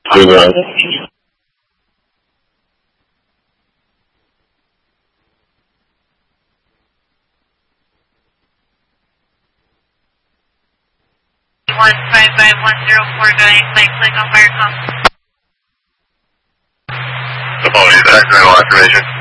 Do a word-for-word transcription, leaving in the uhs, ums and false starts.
Google. One five five one zero four nine, flight click on Firecom. Apologies, accidental activation.